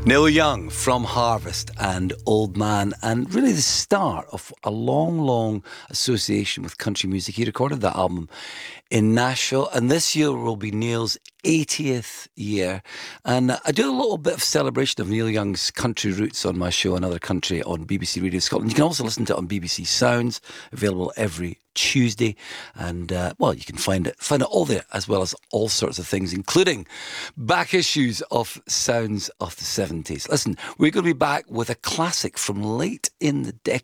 Neil Young from Harvest and Old Man, and really the start of a long, long association with country music. He recorded that album in Nashville, and this year will be Neil's 80th year. And I do a little bit of celebration of Neil Young's country roots on my show, Another Country, on BBC Radio Scotland. You can also listen to it on BBC Sounds, available every Tuesday, and you can find it all there, as well as all sorts of things, including back issues of Sounds of the 70s. Listen, we're going to be back with a classic from late in the decade.